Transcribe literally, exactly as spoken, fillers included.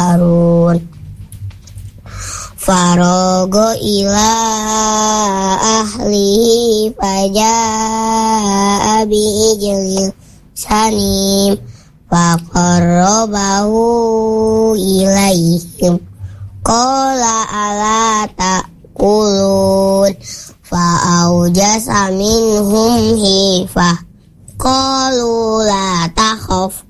Harun. Farogo ila ahlihi faja'a bi'ijlin sanim faqarrabahu ilaihim qala ala ta'kulun fa'aujasa minhum hifah qalu la takhaf